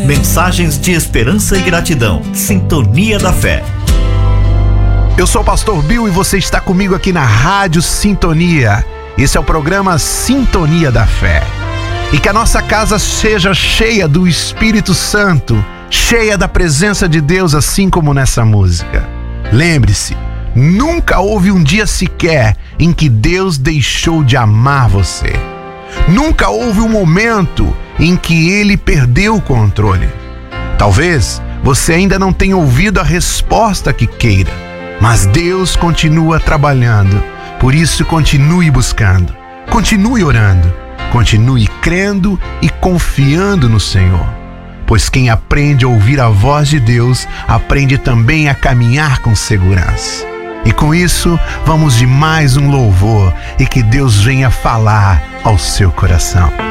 Mensagens de esperança e gratidão. Sintonia da Fé. Eu sou o Pastor Bill e você está comigo aqui na Rádio Sintonia. Esse é o programa Sintonia da Fé. E que a nossa casa seja cheia do Espírito Santo, cheia da presença de Deus, assim como nessa música. Lembre-se, nunca houve um dia sequer em que Deus deixou de amar você. Nunca houve um momento em que Ele perdeu o controle. Talvez você ainda não tenha ouvido a resposta que queira, mas Deus continua trabalhando. Por isso, continue buscando, continue orando, continue crendo e confiando no Senhor. Pois quem aprende a ouvir a voz de Deus, aprende também a caminhar com segurança. E com isso, vamos de mais um louvor e que Deus venha falar ao seu coração.